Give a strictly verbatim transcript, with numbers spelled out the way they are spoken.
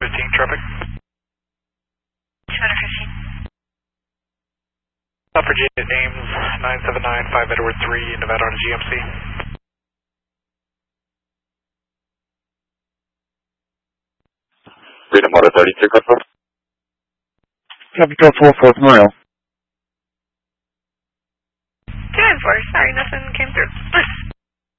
fifteen traffic. two fifteen. Stop for J names nine seven nine five Edward three, Nevada on G M C. Freedom Motor thirty-two, confirm. Capital four Fourth Memorial. two nine four, sorry, nothing came through.